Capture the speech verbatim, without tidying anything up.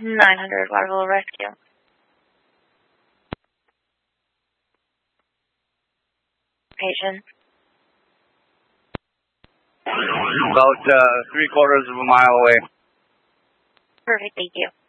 nine hundred Waterville Rescue. Patient. About uh, three quarters of a mile away. Perfect, thank you.